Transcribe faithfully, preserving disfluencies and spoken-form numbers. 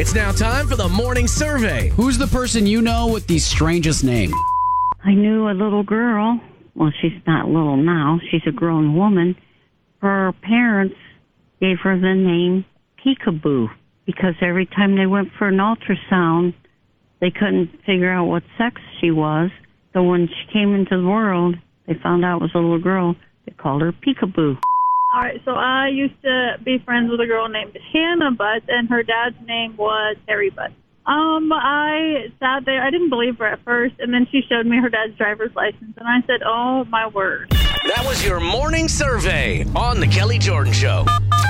It's now time for the morning survey. Who's the person you know with the strangest name? I knew a little girl. Well, she's not little now. She's a grown woman. Her parents gave her the name Peekaboo because every time they went for an ultrasound, they couldn't figure out what sex she was. So when she came into the world, they found out it was a little girl. They called her Peekaboo. All right, so I used to be friends with a girl named Hannah Butt, and her dad's name was Harry Butt. Um, I sat there. I didn't believe her at first, and then she showed me her dad's driver's license, and I said, oh, my word. That was your morning survey on The Kelly Jordan Show.